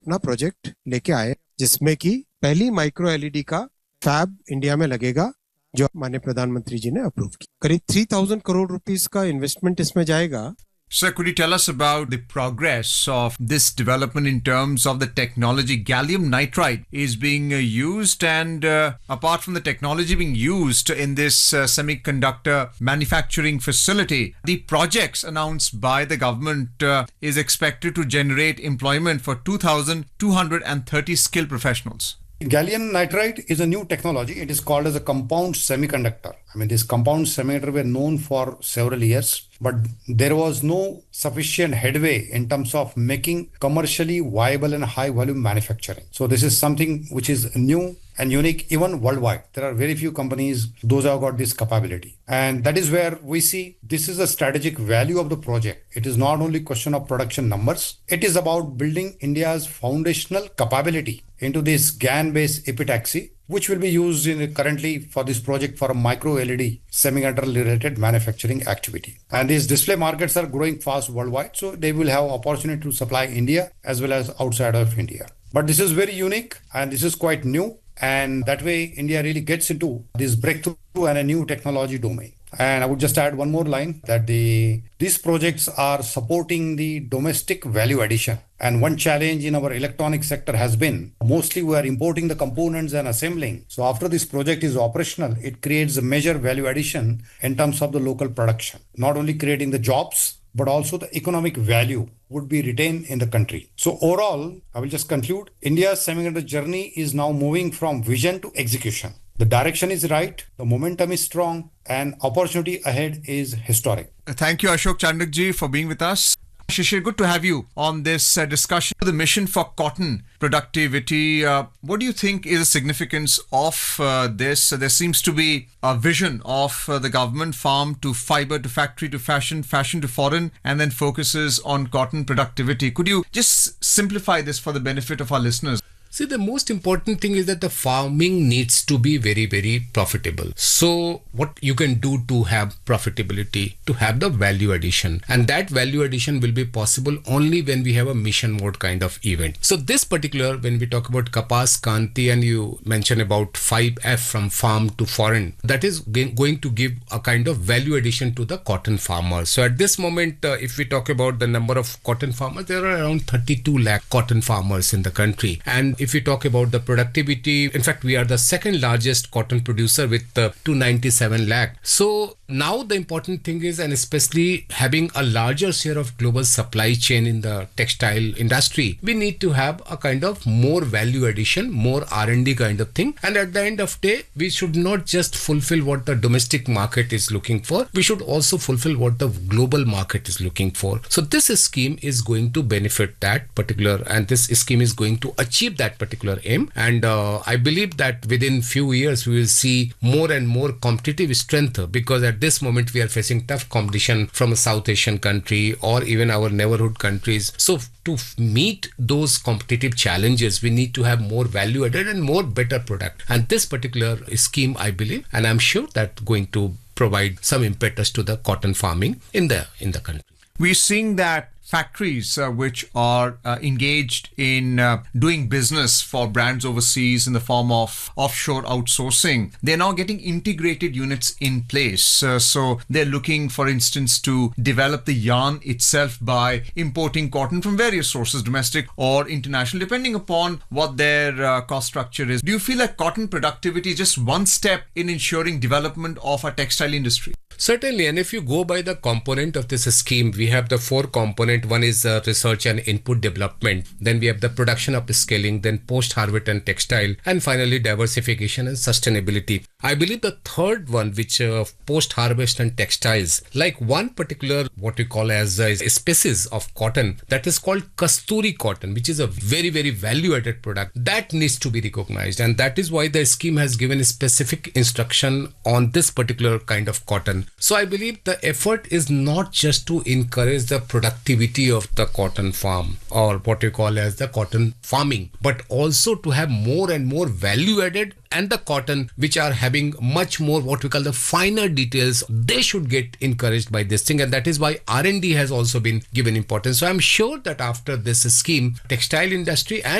अपना प्रोजेक्ट लेके आए जिसमें कि पहली माइक्रो एलईडी का फैब इंडिया में लगेगा जो माननीय प्रधानमंत्री जी ने अप्रूव की। करीब 3000 करोड़ रुपीस का इन्वेस्टमेंट इसमें जाएगा। Sir, could you tell us about the progress of this development in terms of the technology? Gallium nitride is being used, and apart from the technology being used in this semiconductor manufacturing facility, the projects announced by the government is expected to generate employment for 2,230 skilled professionals. Gallium nitride is a new technology. It is called as a compound semiconductor. This compound semiconductor were known for several years, but there was no sufficient headway in terms of making commercially viable and high volume manufacturing. So this is something which is new and unique even worldwide. There are very few companies those have got this capability, and that is where we see this is a strategic value of the project. It is not only question of production numbers. It is about building India's foundational capability into this GaN-based epitaxy, which will be used currently for this project for a micro LED semiconductor related manufacturing activity. And these display markets are growing fast worldwide, so they will have opportunity to supply India as well as outside of India. But this is very unique and this is quite new, and that way India really gets into this breakthrough and a new technology domain. And I would just add one more line that these projects are supporting the domestic value addition. And one challenge in our electronic sector has been mostly we are importing the components and assembling. So after this project is operational, it creates a major value addition in terms of the local production, not only creating the jobs, but also the economic value would be retained in the country. So overall, I will just conclude, India's semiconductor journey is now moving from vision to execution. The direction is right, the momentum is strong, and opportunity ahead is historic. Thank you, Ashok Chandrakji, for being with us. Shishir, good to have you on this discussion. The mission for cotton productivity, what do you think is the significance of this? There seems to be a vision of the government, farm to fiber to factory to fashion, fashion to foreign, and then focuses on cotton productivity. Could you just simplify this for the benefit of our listeners? See, the most important thing is that the farming needs to be very, very profitable. So what you can do to have profitability, to have the value addition, and that value addition will be possible only when we have a mission mode kind of event. So this particular, when we talk about Kapas Kanti and you mention about 5F from farm to foreign, that is going to give a kind of value addition to the cotton farmers. So at this moment, if we talk about the number of cotton farmers, there are around 32 lakh cotton farmers in the country. And if we talk about the productivity, in fact, we are the second largest cotton producer with 297 lakh. So now the important thing is, and especially having a larger share of global supply chain in the textile industry, we need to have a kind of more value addition, more R&D kind of thing. And at the end of day, we should not just fulfill what the domestic market is looking for. We should also fulfill what the global market is looking for. So this scheme is going to benefit that particular, and this scheme is going to achieve that particular aim. And I believe that within few years, we will see more and more competitive strength, because at this moment we are facing tough competition from a South Asian country or even our neighborhood countries. So to meet those competitive challenges, we need to have more value added and more better product. And this particular scheme, I believe, and I'm sure that going to provide some impetus to the cotton farming in the country. We're seeing that factories which are engaged in doing business for brands overseas in the form of offshore outsourcing, they're now getting integrated units in place. So they're looking, for instance, to develop the yarn itself by importing cotton from various sources, domestic or international, depending upon what their cost structure is. Do you feel like cotton productivity is just one step in ensuring development of our textile industry? Certainly, and if you go by the component of this scheme, we have the 4 component. One is research and input development. Then we have the production of scaling, then post-harvest and textile, and finally diversification and sustainability. I believe the third one, which post-harvest and textiles, like one particular what we call as a species of cotton that is called Kasturi cotton, which is a very, very value-added product that needs to be recognized. And that is why the scheme has given a specific instruction on this particular kind of cotton. So I believe the effort is not just to encourage the productivity of the cotton farm or what you call as the cotton farming, but also to have more and more value added, and the cotton which are having much more what we call the finer details, they should get encouraged by this thing, and that is why R&D has also been given importance. So I'm sure that after this scheme, textile industry and